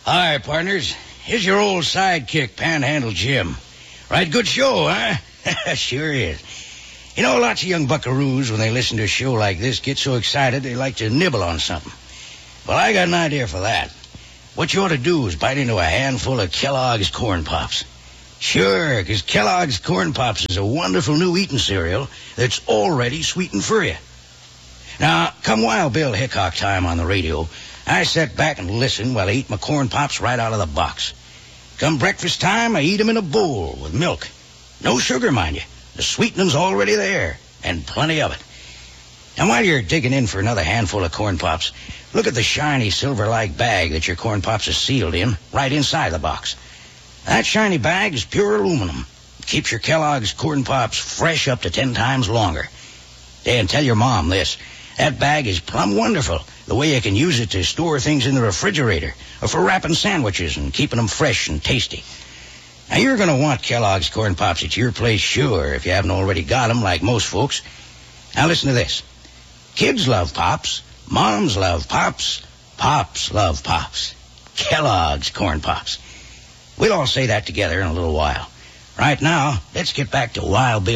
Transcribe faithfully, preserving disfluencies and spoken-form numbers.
Hi, partners. Here's your old sidekick, Panhandle Jim. Right, good show, huh? Sure is. You know, lots of young buckaroos, when they listen to a show like this, get so excited they like to nibble on something. Well, I got an idea for that. What you ought to do is bite into a handful of Kellogg's Corn Pops. Sure, because Kellogg's Corn Pops is a wonderful new eating cereal that's already sweetened for you. Now, come Wild Bill Hickok time on the radio, I sit back and listen while I eat my Corn Pops right out of the box. Come breakfast time, I eat them in a bowl with milk. No sugar, mind you. The sweetening's already there, and plenty of it. And while you're digging in for another handful of Corn Pops, look at the shiny silver-like bag that your Corn Pops are sealed in, right inside the box. That shiny bag is pure aluminum. It keeps your Kellogg's Corn Pops fresh up to ten times longer. And tell your mom this. That bag is plumb wonderful, the way you can use it to store things in the refrigerator or for wrapping sandwiches and keeping them fresh and tasty. Now, you're going to want Kellogg's Corn Pops at your place, sure, if you haven't already got them like most folks. Now, listen to this. Kids love Pops. Moms love Pops. Pops love Pops. Kellogg's Corn Pops. We'll all say that together in a little while. Right now, let's get back to Wild Bill